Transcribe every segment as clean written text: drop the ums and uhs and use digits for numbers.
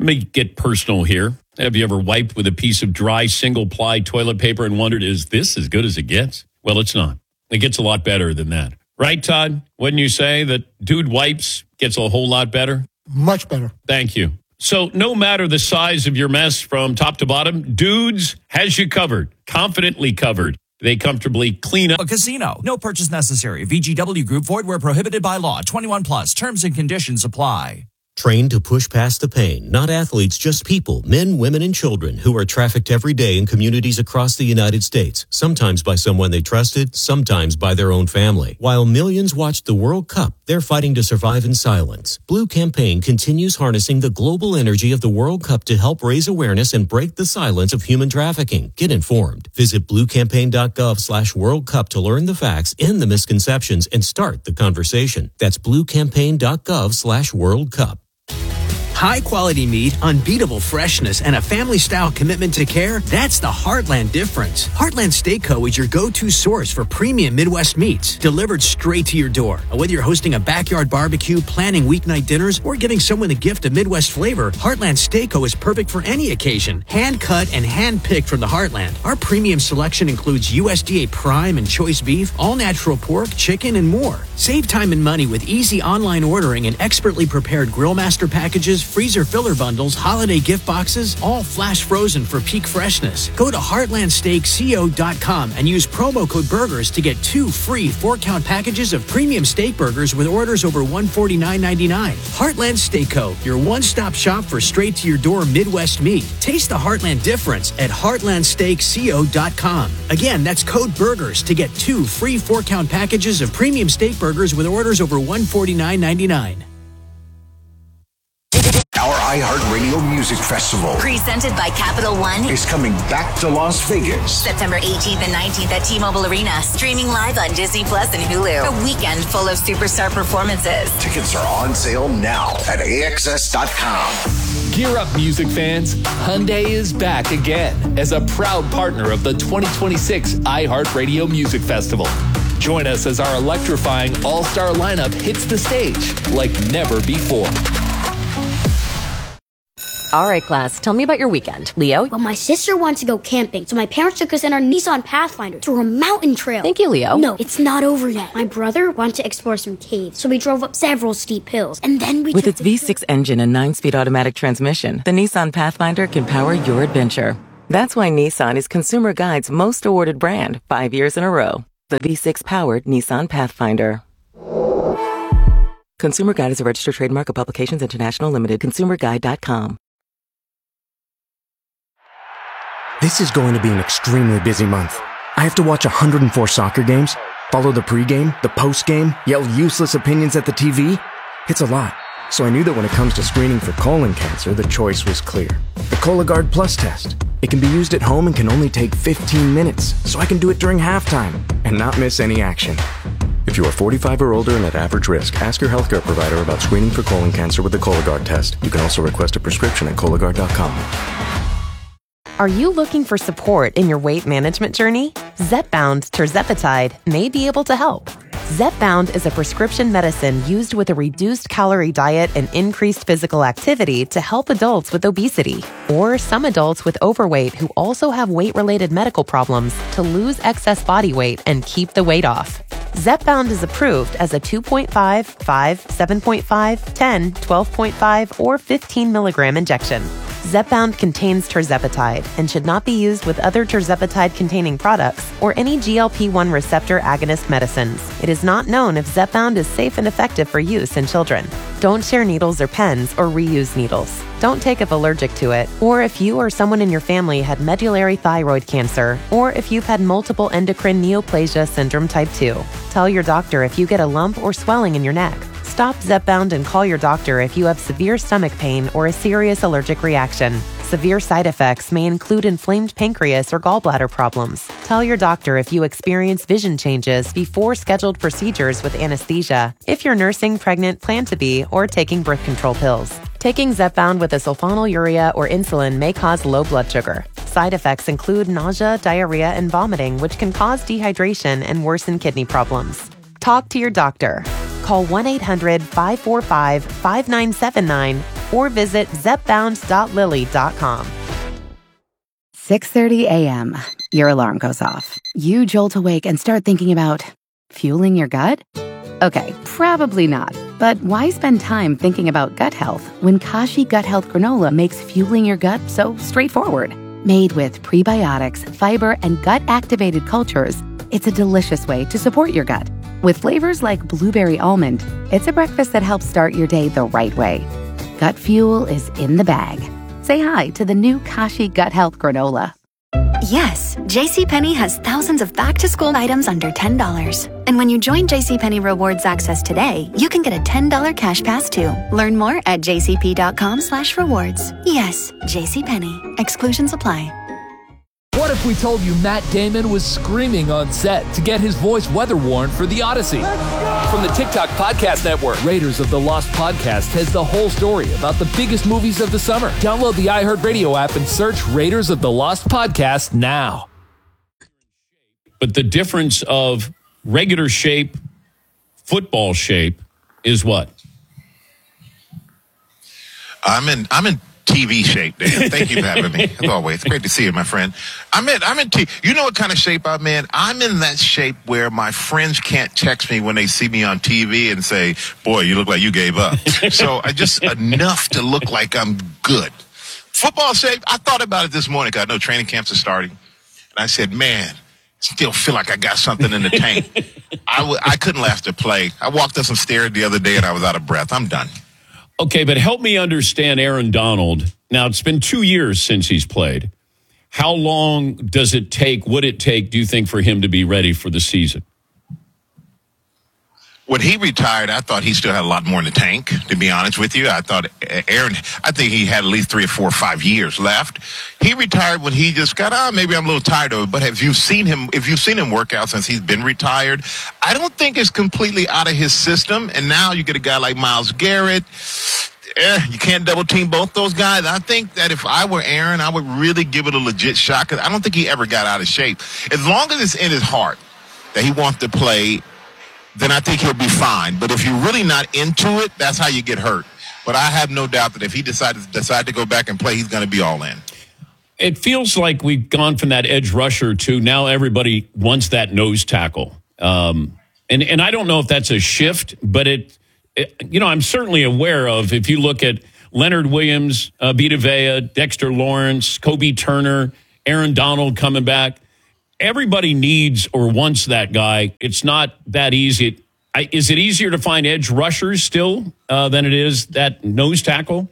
Let me get personal here. Have you ever wiped with a piece of dry single-ply toilet paper and wondered, is this as good as it gets? Well, it's not. It gets a lot better than that. Right, Todd? Wouldn't you say that Dude Wipes gets a whole lot better? Much better. Thank you. So no matter the size of your mess from top to bottom, Dudes has you covered, confidently covered. They comfortably clean up. A casino. No purchase necessary. VGW Group. Void where prohibited by law. 21 plus. Terms and conditions apply. Trained to push past the pain, not athletes, just people, men, women, and children who are trafficked every day in communities across the United States, sometimes by someone they trusted, sometimes by their own family. While millions watched the World Cup, they're fighting to survive in silence. Blue Campaign continues harnessing the global energy of the World Cup to help raise awareness and break the silence of human trafficking. Get informed. Visit bluecampaign.gov/World Cup to learn the facts, end the misconceptions, and start the conversation. That's bluecampaign.gov/World Cup. High-quality meat, unbeatable freshness, and a family-style commitment to care, that's the Heartland difference. Heartland Steak Co. is your go-to source for premium Midwest meats, delivered straight to your door. Whether you're hosting a backyard barbecue, planning weeknight dinners, or giving someone a gift of Midwest flavor, Heartland Steak Co. is perfect for any occasion. Hand-cut and hand-picked from the Heartland. Our premium selection includes USDA prime and choice beef, all-natural pork, chicken, and more. Save time and money with easy online ordering and expertly prepared Grill Master packages, freezer filler bundles, holiday gift boxes, all flash frozen for peak freshness. Go to heartlandsteakco.com and use promo code BURGERS to get 2 free 4-count packages of premium steak burgers with orders over $149.99. Heartland Steak Co., your one-stop shop for straight-to-your-door Midwest meat. Taste the Heartland difference at heartlandsteakco.com. Again, that's code BURGERS to get 2 free 4-count packages of premium steak burgers with orders over $149.99. Our iHeartRadio Music Festival, presented by Capital One, is coming back to Las Vegas. September 18th and 19th at T-Mobile Arena. Streaming live on Disney Plus and Hulu. A weekend full of superstar performances. Tickets are on sale now at AXS.com. Gear up, music fans. Hyundai is back again as a proud partner of the 2026 iHeartRadio Music Festival. Join us as our electrifying all-star lineup hits the stage like never before. All right, class, tell me about your weekend. Leo? Well, my sister wants to go camping, so my parents took us in our Nissan Pathfinder through a mountain trail. Thank you, Leo. No, it's not over yet. My brother wanted to explore some caves, so we drove up several steep hills, and then we With its V6 engine and 9-speed automatic transmission, the Nissan Pathfinder can power your adventure. That's why Nissan is Consumer Guide's most awarded brand 5 years in a row. The V6-powered Nissan Pathfinder. Consumer Guide is a registered trademark of Publications International Limited. ConsumerGuide.com. This is going to be an extremely busy month. I have to watch 104 soccer games, follow the pregame, the postgame, yell useless opinions at the TV. It's a lot. So I knew that when it comes to screening for colon cancer, the choice was clear. The Cologuard Plus test. It can be used at home and can only take 15 minutes, so I can do it during halftime and not miss any action. If you are 45 or older and at average risk, ask your healthcare provider about screening for colon cancer with the Cologuard test. You can also request a prescription at Cologuard.com. Are you looking for support in your weight management journey? Zepbound tirzepatide may be able to help. Zepbound is a prescription medicine used with a reduced calorie diet and increased physical activity to help adults with obesity or some adults with overweight who also have weight-related medical problems to lose excess body weight and keep the weight off. Zepbound is approved as a 2.5, 5, 7.5, 10, 12.5, or 15 milligram injection. Zepbound contains tirzepatide and should not be used with other tirzepatide-containing products or any GLP-1 receptor agonist medicines. It is not known if Zepbound is safe and effective for use in children. Don't share needles or pens or reuse needles. Don't take if allergic to it, or if you or someone in your family had medullary thyroid cancer, or if you've had multiple endocrine neoplasia syndrome type 2. Tell your doctor if you get a lump or swelling in your neck. Stop Zepbound and call your doctor if you have severe stomach pain or a serious allergic reaction. Severe side effects may include inflamed pancreas or gallbladder problems. Tell your doctor if you experience vision changes before scheduled procedures with anesthesia, if you're nursing, pregnant, plan to be, or taking birth control pills. Taking Zepbound with a sulfonylurea or insulin may cause low blood sugar. Side effects include nausea, diarrhea, and vomiting, which can cause dehydration and worsen kidney problems. Talk to your doctor. Call 1-800-545-5979 or visit zepbound.lily.com. 6:30 a.m. Your alarm goes off. You jolt awake and start thinking about fueling your gut? Okay, probably not. But why spend time thinking about gut health when Kashi Gut Health Granola makes fueling your gut so straightforward? Made with prebiotics, fiber, and gut-activated cultures, it's a delicious way to support your gut. With flavors like blueberry almond, it's a breakfast that helps start your day the right way. Gut fuel is in the bag. Say hi to the new Kashi Gut Health Granola. Yes, JCPenney has thousands of back-to-school items under $10. And when you join JCPenney Rewards Access today, you can get a $10 cash pass too. Learn more at jcp.com/rewards. Yes, JCPenney. Exclusions apply. What if we told you Matt Damon was screaming on set to get his voice weather-worn for The Odyssey? From the TikTok Podcast Network, Raiders of the Lost Podcast has the whole story about the biggest movies of the summer. Download the iHeartRadio app and search Raiders of the Lost Podcast now. But the difference of regular shape, football shape, is what? I'm in TV shape, Dan. Thank you for having me. As always, great to see you, my friend. I'm in you know what kind of shape I'm in? I'm in that shape where my friends can't text me when they see me on TV and say, boy, you look like you gave up. So I just enough to look like I'm good. Football shape, I thought about it this morning because I know training camps are starting. And I said, man, still feel like I got something in the tank. I couldn't last to play. I walked up some stairs the other day and I was out of breath. I'm done. Okay, but help me understand Aaron Donald. Now, it's been 2 years since he's played. How long would it take, do you think, for him to be ready for the season? When he retired, I thought he still had a lot more in the tank, to be honest with you. I think he had at least 3 or 4 or 5 years left. He retired when he just got, maybe I'm a little tired of it. But if you've seen him work out since he's been retired, I don't think it's completely out of his system. And now you get a guy like Myles Garrett. You can't double team both those guys. I think that if I were Aaron, I would really give it a legit shot because I don't think he ever got out of shape. As long as it's in his heart that he wants to play, then I think he'll be fine. But if you're really not into it, that's how you get hurt. But I have no doubt that if he decides to go back and play, he's going to be all in. It feels like we've gone from that edge rusher to now everybody wants that nose tackle. And I don't know if that's a shift, but I'm certainly aware of, if you look at Leonard Williams, Vita Vea, Dexter Lawrence, Kobe Turner, Aaron Donald coming back, everybody needs or wants that guy. It's not that easy. Is it easier to find edge rushers still than it is that nose tackle?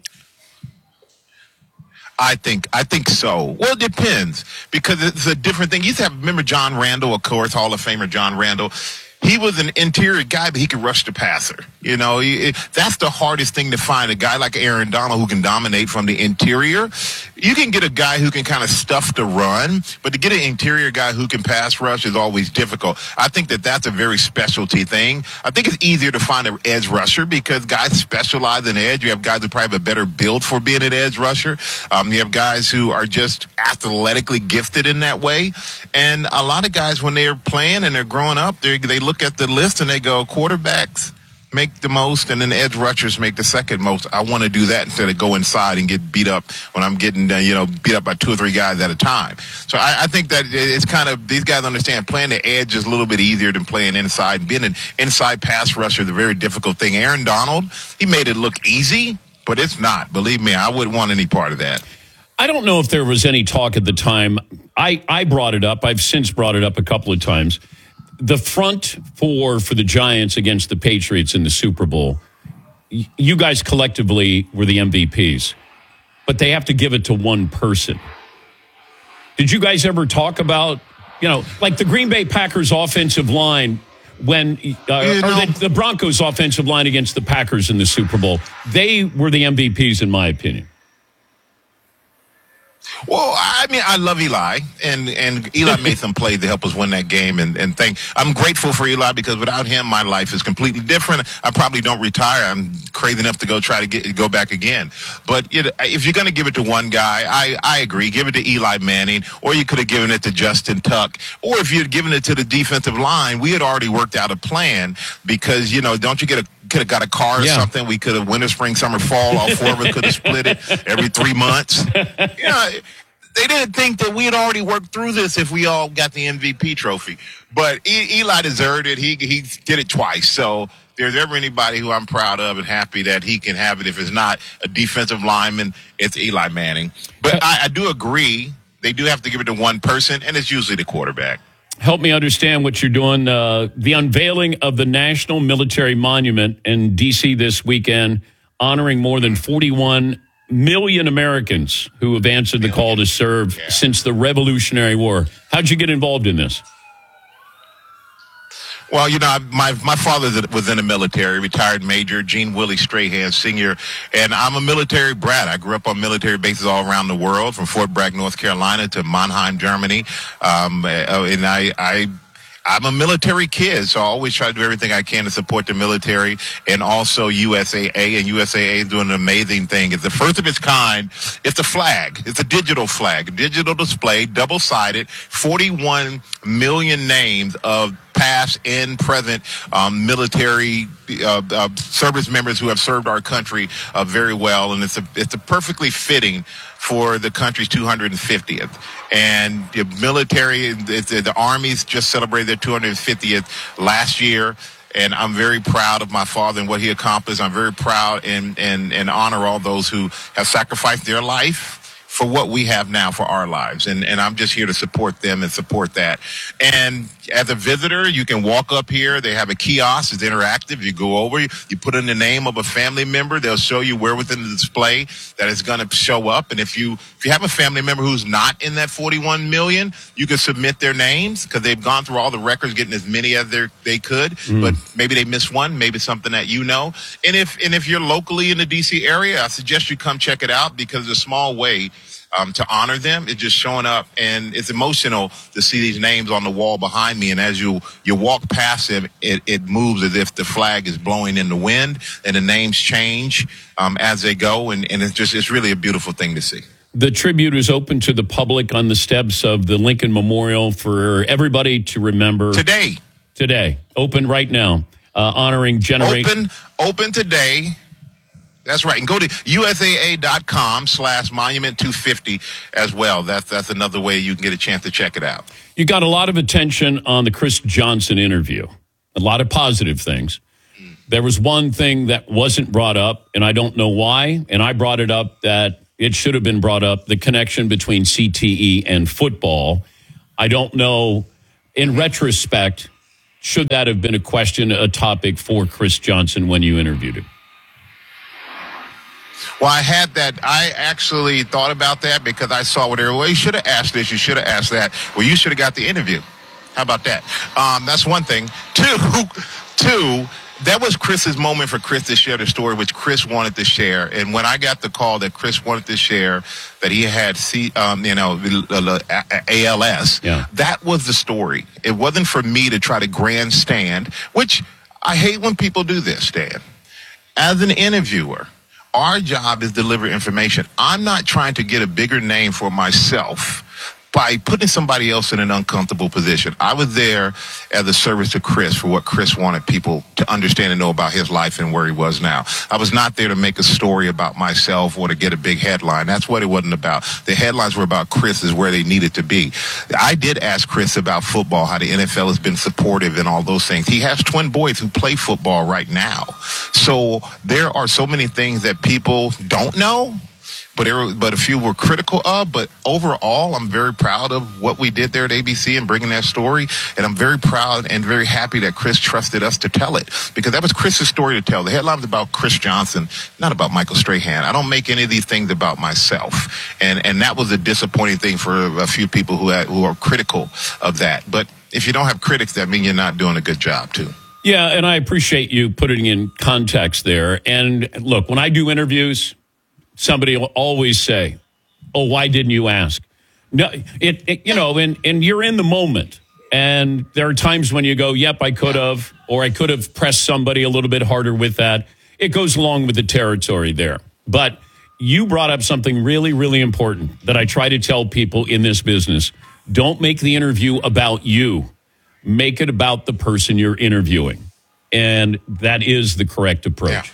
I think so. Well, it depends because it's a different thing. You remember John Randall, of course, Hall of Famer John Randall. He was an interior guy, but he could rush the passer. You know, that's the hardest thing to find, a guy like Aaron Donald who can dominate from the interior. You can get a guy who can kind of stuff the run, but to get an interior guy who can pass rush is always difficult. I think that's a very specialty thing. I think it's easier to find an edge rusher because guys specialize in edge. You have guys who probably have a better build for being an edge rusher. You have guys who are just athletically gifted in that way. And a lot of guys, when they're playing and they're growing up, they look at the list and they go, quarterbacks make the most and then the edge rushers make the second most. I want to do that instead of go inside and get beat up when I'm getting beat up by 2 or 3 guys at a time. So I think that it's kind of, these guys understand playing the edge is a little bit easier than playing inside. Being an inside pass rusher is a very difficult thing. Aaron Donald, he made it look easy, but it's not. Believe me, I wouldn't want any part of that. I don't know if there was any talk at the time. I brought it up. I've since brought it up a couple of times. The front four for the Giants against the Patriots in the Super Bowl, you guys collectively were the MVPs, but they have to give it to one person. Did you guys ever talk about, like the Green Bay Packers offensive line when the Broncos offensive line against the Packers in the Super Bowl? They were the MVPs, in my opinion. Well, I mean, I love Eli, and Eli made some plays to help us win that game. And I'm grateful for Eli because without him, my life is completely different. I probably don't retire. I'm crazy enough to go back again. But if you're going to give it to one guy, I agree. Give it to Eli Manning, or you could have given it to Justin Tuck, or if you'd given it to the defensive line, we had already worked out a plan because don't you get a could have got a car or something. We could have winter, spring, summer, fall. All four of us could have split it every 3 months. They didn't think that we had already worked through this if we all got the MVP trophy. But Eli deserved it. He did it twice. So if there's ever anybody who I'm proud of and happy that he can have it, if it's not a defensive lineman, it's Eli Manning. But I do agree. They do have to give it to one person, and it's usually the quarterback. Help me understand what you're doing. The unveiling of the National Military Monument in D.C. this weekend, honoring more than 41 million Americans who have answered the call to serve since the Revolutionary War. How'd you get involved in this? Well, my father was in the military, retired Major Gene Willie Strahan Sr., and I'm a military brat. I grew up on military bases all around the world, from Fort Bragg, North Carolina to Mannheim, Germany. And I'm a military kid, so I always try to do everything I can to support the military, and also USAA. And USAA is doing an amazing thing. It's the first of its kind. It's a flag. It's a digital flag, a digital display, double-sided, 41 million names of past and present military service members who have served our country very well, and it's a perfectly fitting for the country's 250th. And the military, the Army's just celebrated their 250th last year. And I'm very proud of my father and what he accomplished. I'm very proud and honor all those who have sacrificed their life for what we have now for our lives. And I'm just here to support them and support that. And as a visitor, you can walk up here. They have a kiosk. It's interactive. You go over, you put in the name of a family member. They'll show you where within the display that is going to show up. And if you have a family member who's not in that 41 million, you can submit their names because they've gone through all the records, getting as many as they could. But maybe they missed one, maybe something that you know. And if you're locally in the D.C. area, I suggest you come check it out because it's a small way to honor them. It's just showing up, and it's emotional to see these names on the wall behind me. And as you walk past them, it moves as if the flag is blowing in the wind, and the names change as they go. And it's really a beautiful thing to see. The tribute is open to the public on the steps of the Lincoln Memorial for everybody to remember. Today. Open right now. Honoring generation. Open today. That's right. And go to USAA.com/monument250 as well. That's another way you can get a chance to check it out. You got a lot of attention on the Chris Johnson interview. A lot of positive things. There was one thing that wasn't brought up, and I don't know why, and I brought it up that it should have been brought up, the connection between CTE and football. I don't know, in retrospect, should that have been a question, a topic for Chris Johnson when you interviewed him? Well, I had that. I actually thought about that because I saw what everybody, you should have asked this, you should have asked that. Well, you should have got the interview. How about that? That's one thing. Two, that was Chris's moment for Chris to share the story, which Chris wanted to share. And when I got the call that Chris wanted to share that he had ALS, that was the story. It wasn't for me to try to grandstand, which I hate when people do this, Dan. As an interviewer, our job is to deliver information. I'm not trying to get a bigger name for myself by putting somebody else in an uncomfortable position. I was there as a service to Chris for what Chris wanted people to understand and know about his life and where he was now. I was not there to make a story about myself or to get a big headline. That's what it wasn't about. The headlines were about Chris is where they needed to be. I did ask Chris about football, how the NFL has been supportive and all those things. He has twin boys who play football right now. So there are so many things that people don't know, but a few were critical of. But overall, I'm very proud of what we did there at ABC and bringing that story. And I'm very proud and very happy that Chris trusted us to tell it, because that was Chris's story to tell. The headline's about Chris Johnson, not about Michael Strahan. I don't make any of these things about myself. And that was a disappointing thing for a few people who are critical of that. But if you don't have critics, that means you're not doing a good job, too. Yeah, and I appreciate you putting in context there. And look, when I do interviews, somebody will always say, "Oh, why didn't you ask?" No, and you're in the moment. And there are times when you go, "Yep, I could have," or "I could have pressed somebody a little bit harder with that." It goes along with the territory there. But you brought up something really, really important that I try to tell people in this business. Don't make the interview about you. Make it about the person you're interviewing. And that is the correct approach. Yeah.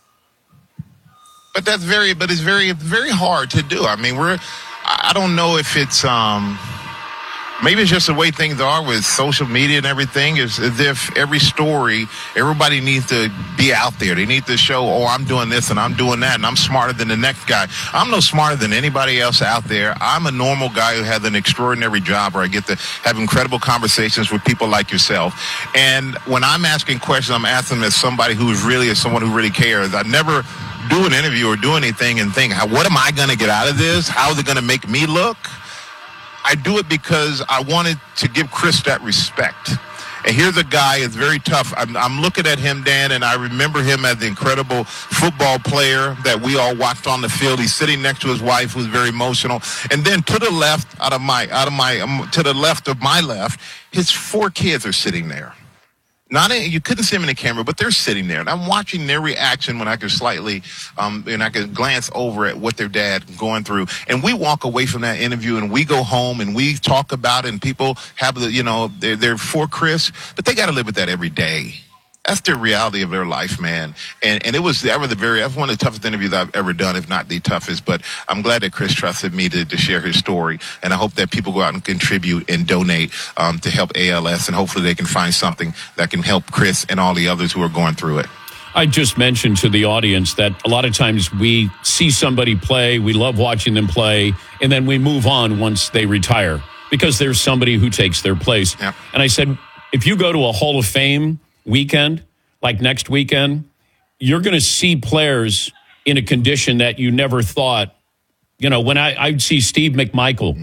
But it's very hard to do. I mean, I don't know if it's, maybe it's just the way things are with social media and everything. Is as if every story, everybody needs to be out there. They need to show, oh, I'm doing this and I'm doing that and I'm smarter than the next guy. I'm no smarter than anybody else out there. I'm a normal guy who has an extraordinary job where I get to have incredible conversations with people like yourself. And when I'm asking questions, I'm asking them as somebody who is really, as someone who really cares. I never do an interview or do anything and think, what am I going to get out of this? How is it going to make me look? I do it because I wanted to give Chris that respect. And here's a guy who's very tough. I'm looking at him, Dan, and I remember him as the incredible football player that we all watched on the field. He's sitting next to his wife, who's very emotional. And then to the left, to the left of my left, his 4 kids are sitting there. You couldn't see them in the camera, but they're sitting there. And I'm watching their reaction when I could slightly, and I could glance over at what their dad going through. And we walk away from that interview and we go home and we talk about it and people have they're for Chris, but they got to live with that every day. That's the reality of their life, man. And that was one of the toughest interviews I've ever done, if not the toughest. But I'm glad that Chris trusted me to share his story. And I hope that people go out and contribute and donate to help ALS. And hopefully they can find something that can help Chris and all the others who are going through it. I just mentioned to the audience that a lot of times we see somebody play, we love watching them play, and then we move on once they retire because there's somebody who takes their place. Yep. And I said, if you go to a Hall of Fame weekend, like next weekend, you're going to see players in a condition that you never thought. When I'd see Steve McMichael,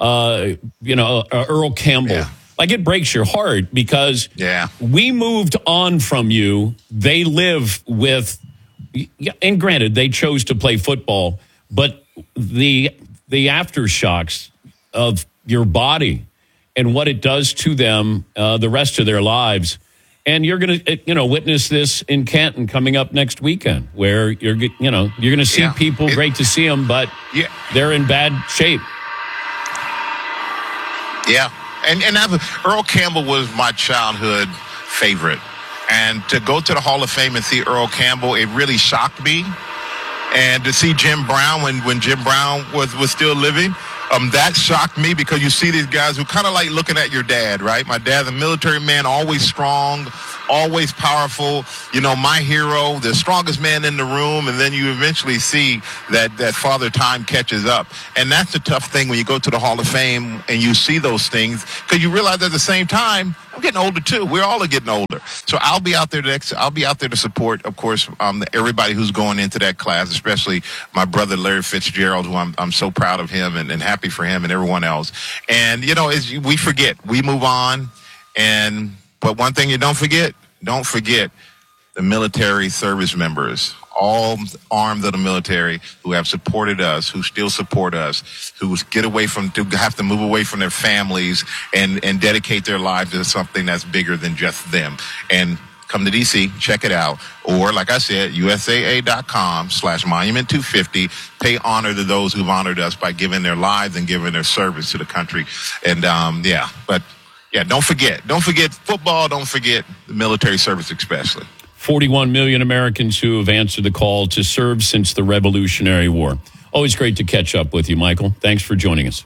Earl Campbell, like it breaks your heart because we moved on from you. They live with, and granted, they chose to play football, but the aftershocks of your body and what it does to them the rest of their lives. And you're going to, witness this in Canton coming up next weekend, where you're going to see people. Great to see them, but they're in bad shape. Yeah, and Earl Campbell was my childhood favorite, and to go to the Hall of Fame and see Earl Campbell, it really shocked me. And to see Jim Brown when Jim Brown was still living. That shocked me because you see these guys who kind of like looking at your dad, right? My dad's a military man, always strong, always powerful. My hero, the strongest man in the room. And then you eventually see that Father Time catches up. And that's the tough thing when you go to the Hall of Fame and you see those things because you realize at the same time, I'm getting older too. We're all getting older. So I'll be out there to support, of course, everybody who's going into that class, especially my brother Larry Fitzgerald, who I'm so proud of him and happy for him and everyone else. And, we forget. We move on. But one thing you don't forget the military service members, all arms of the military who have supported us, who still support us, who have to move away from their families and dedicate their lives to something that's bigger than just them. And come to DC, check it out. Or, like I said, USAA.com/monument250. Pay honor to those who've honored us by giving their lives and giving their service to the country. And, don't forget football. Don't forget the military service, especially. 41 million Americans who have answered the call to serve since the Revolutionary War. Always great to catch up with you, Michael. Thanks for joining us.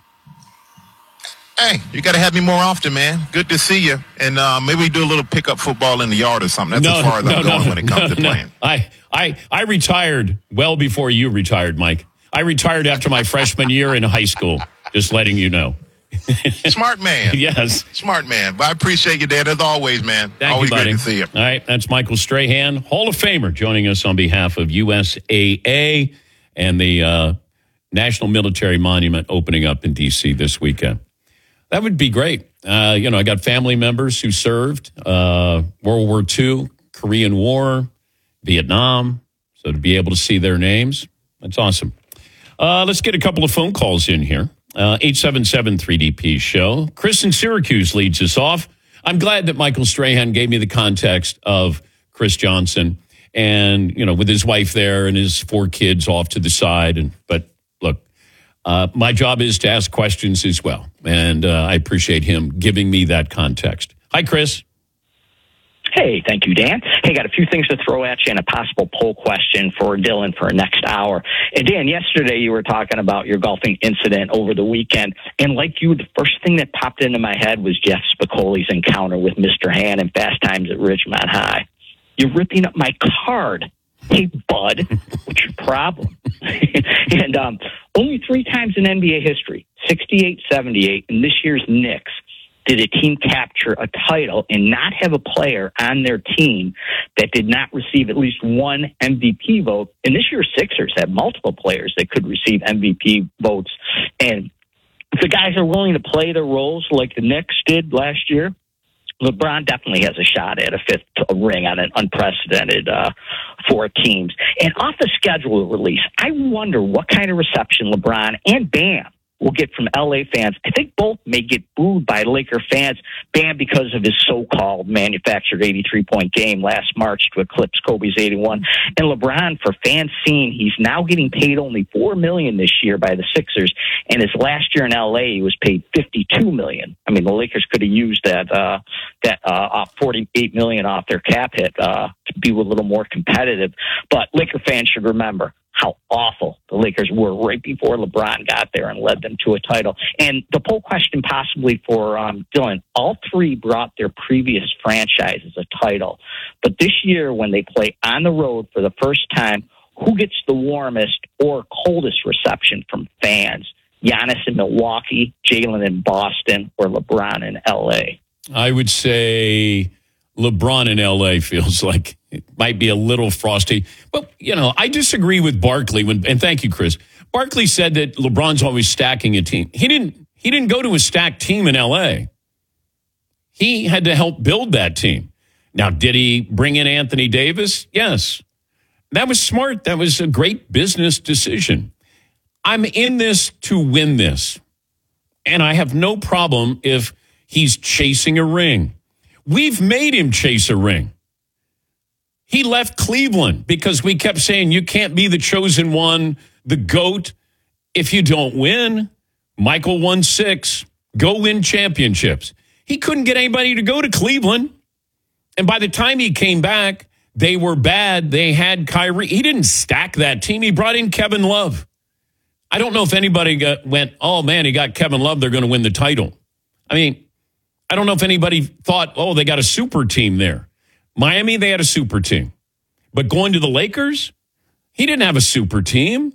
Hey, you got to have me more often, man. Good to see you. And maybe we do a little pickup football in the yard or something. That's as far as I'm going when it comes to playing. I retired well before you retired, Mike. I retired after my freshman year in high school, just letting you know. Smart man. Yes. Smart man. But I appreciate you, Dad, as always, man. Thank always you, buddy. Great to see you. All right, that's Michael Strahan, Hall of Famer, joining us on behalf of USAA and the National Military Monument opening up in D.C. this weekend. That would be great. I got family members who served World War II, Korean War, Vietnam. So to be able to see their names, that's awesome. Let's get a couple of phone calls in here. 877-3DP show. Chris in Syracuse leads us off. I'm glad that Michael Strahan gave me the context of Chris Johnson and, with his wife there and his 4 kids off to the side. But look, my job is to ask questions as well. And I appreciate him giving me that context. Hi, Chris. Hey, thank you, Dan. Hey, got a few things to throw at you and a possible poll question for Dylan for next hour. And Dan, yesterday you were talking about your golfing incident over the weekend. And like you, the first thing that popped into my head was Jeff Spicoli's encounter with Mr. Han in Fast Times at Ridgemont High. You're ripping up my card. Hey, bud, what's your problem? And only 3 times in NBA history, 68, 78, and this year's Knicks, did a team capture a title and not have a player on their team that did not receive at least one MVP vote. And this year's Sixers have multiple players that could receive MVP votes. And if the guys are willing to play their roles like the Knicks did last year, LeBron definitely has a shot at a 5th ring on an unprecedented 4 teams. And off the schedule release, I wonder what kind of reception LeBron and Bam will get from LA fans. I think both may get booed by Laker fans, Bam because of his so-called manufactured 83-point game last March to eclipse Kobe's 81, and LeBron for fans seeing he's now getting paid only $4 million this year by the Sixers, and his last year in LA he was paid $52 million. I mean, the Lakers could have used that $48 million off their cap hit to be a little more competitive. But Laker fans should remember how awful the Lakers were right before LeBron got there and led them to a title. And the poll question possibly for Dylan, all 3 brought their previous franchises a title. But this year, when they play on the road for the first time, who gets the warmest or coldest reception from fans? Giannis in Milwaukee, Jalen in Boston, or LeBron in L.A.? I would say LeBron in L.A. feels like it might be a little frosty. But, I disagree with Barkley. And thank you, Chris. Barkley said that LeBron's always stacking a team. He didn't go to a stacked team in L.A. He had to help build that team. Now, did he bring in Anthony Davis? Yes. That was smart. That was a great business decision. I'm in this to win this. And I have no problem if he's chasing a ring. We've made him chase a ring. He left Cleveland because we kept saying you can't be the chosen one, the GOAT, if you don't win. Michael won 6. Go win championships. He couldn't get anybody to go to Cleveland. And by the time he came back, they were bad. They had Kyrie. He didn't stack that team. He brought in Kevin Love. I don't know if anybody went, oh, man, he got Kevin Love. They're going to win the title. I mean, I don't know if anybody thought, oh, they got a super team there. Miami, they had a super team. But going to the Lakers, he didn't have a super team.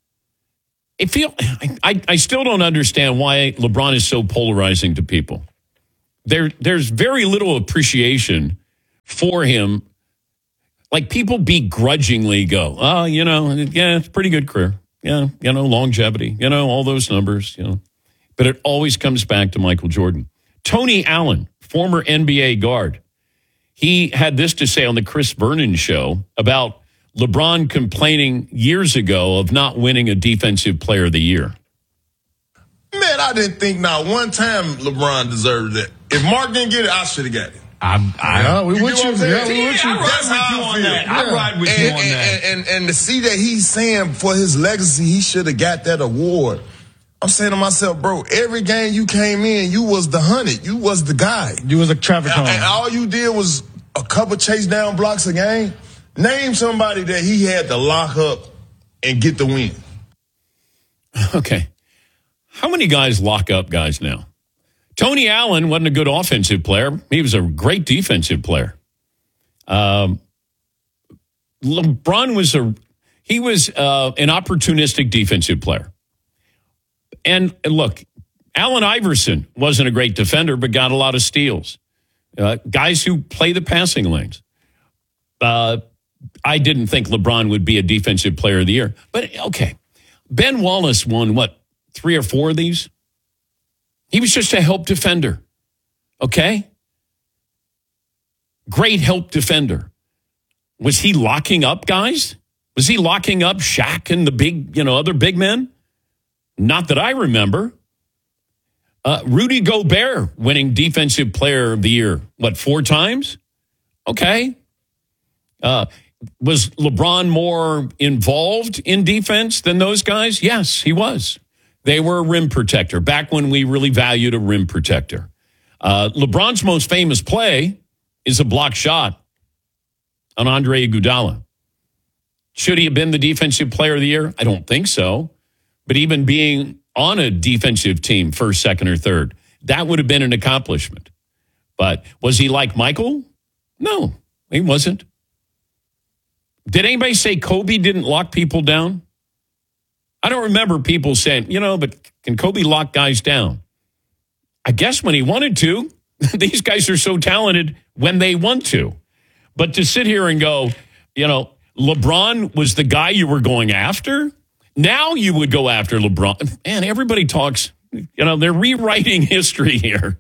I still don't understand why LeBron is so polarizing to people. There's very little appreciation for him. Like, people begrudgingly go, oh, yeah, it's a pretty good career. Yeah, longevity, all those numbers, But it always comes back to Michael Jordan. Tony Allen, former NBA guard, he had this to say on the Chris Vernon show about LeBron complaining years ago of not winning a Defensive Player of the Year. Man, I didn't think not one time LeBron deserved it. If Mark didn't get it, I should have got it. We with you. Yeah, we with you. That's how I feel. I ride with you on that. And to see that he's saying for his legacy, he should have got that award. I'm saying to myself, bro, every game you came in, you was the 100. You was the guy. You was a traffic cone. And all you did was a couple chase down blocks a game. Name somebody that he had to lock up and get the win. Okay. How many guys lock up guys now? Tony Allen wasn't a good offensive player. He was a great defensive player. LeBron was an opportunistic defensive player. And look, Allen Iverson wasn't a great defender, but got a lot of steals. Guys who play the passing lanes. I didn't think LeBron would be a defensive player of the year. But, okay, Ben Wallace won, 3 or 4 of these? He was just a help defender, okay? Great help defender. Was he locking up guys? Was he locking up Shaq and the big, other big men? Not that I remember. Rudy Gobert winning Defensive Player of the Year, 4 times? Okay. Was LeBron more involved in defense than those guys? Yes, he was. They were a rim protector, back when we really valued a rim protector. LeBron's most famous play is a blocked shot on Andre Iguodala. Should he have been the defensive player of the year? I don't think so. But even being on a defensive team, first, second, or third, that would have been an accomplishment. But was he like Michael? No, he wasn't. Did anybody say Kobe didn't lock people down? I don't remember people saying, but can Kobe lock guys down? I guess when he wanted to. These guys are so talented when they want to. But to sit here and go, LeBron was the guy you were going after. Now you would go after LeBron. Man, everybody talks, they're rewriting history here.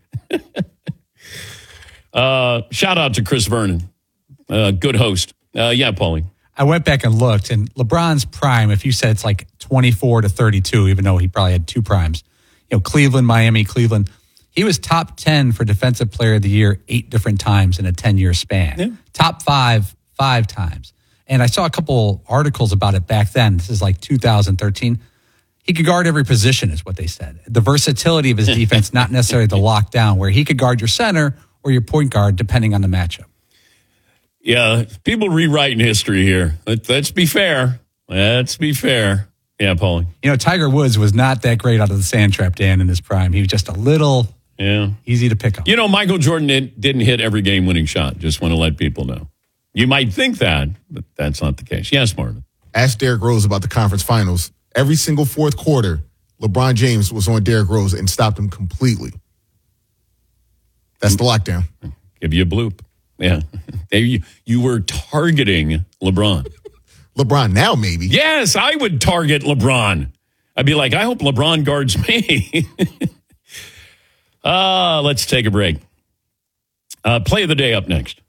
Shout out to Chris Vernon. Good host. Yeah, Paulie. I went back and looked, and LeBron's prime, if you said it's like 24 to 32, even though he probably had two primes, Cleveland, Miami, Cleveland, he was top 10 for Defensive Player of the Year 8 different times in a 10-year span. Yeah. Top 5 times. And I saw a couple articles about it back then. This is like 2013. He could guard every position is what they said. The versatility of his defense, not necessarily the lockdown, where he could guard your center or your point guard, depending on the matchup. Yeah, people rewriting history here. Let's be fair. Let's be fair. Yeah, Paulie. Tiger Woods was not that great out of the sand trap, Dan, in his prime. He was just a little easy to pick up. Michael Jordan didn't hit every game-winning shot. Just want to let people know. You might think that, but that's not the case. Yes, Marvin. Ask Derrick Rose about the conference finals. Every single fourth quarter, LeBron James was on Derrick Rose and stopped him completely. That's the lockdown. Give you a bloop. Yeah. You were targeting LeBron. LeBron now, maybe. Yes, I would target LeBron. I'd be like, I hope LeBron guards me. Let's take a break. Play of the day up next.